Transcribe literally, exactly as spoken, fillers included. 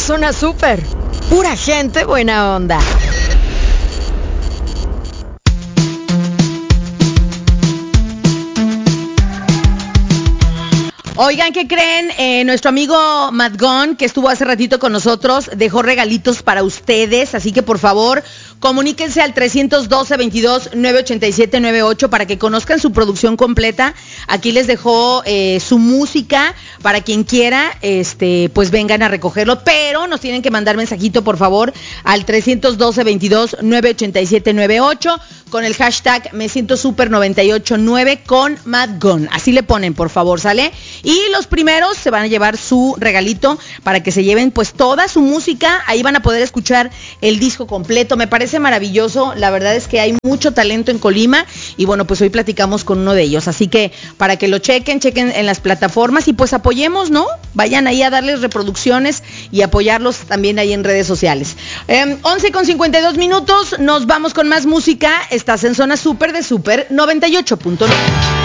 Zona Super. Pura gente buena onda. Oigan, ¿qué creen? Eh, nuestro amigo Matt Gunn, que estuvo hace ratito con nosotros, dejó regalitos para ustedes, así que por favor, comuníquense al trescientos doce, veintidós, nueve ochenta y siete, noventa y ocho para que conozcan su producción completa. Aquí les dejó eh, su música para quien quiera, este, pues vengan a recogerlo, pero nos tienen que mandar mensajito, por favor, al trescientos doce, veintidós, nueve ochenta y siete, noventa y ocho con el hashtag me siento super noventa y ocho nueve con Matt Gunn. Así le ponen, por favor, ¿sale? Y los primeros se van a llevar su regalito para que se lleven pues toda su música. Ahí van a poder escuchar el disco completo. Me parece maravilloso. La verdad es que hay mucho talento en Colima. Y bueno, pues hoy platicamos con uno de ellos. Así que para que lo chequen, chequen en las plataformas y pues apoyemos, ¿no? Vayan ahí a darles reproducciones y apoyarlos también ahí en redes sociales. Eh, once con cincuenta y dos minutos. Nos vamos con más música. Estás en Zona Super de Super noventa y ocho punto nueve.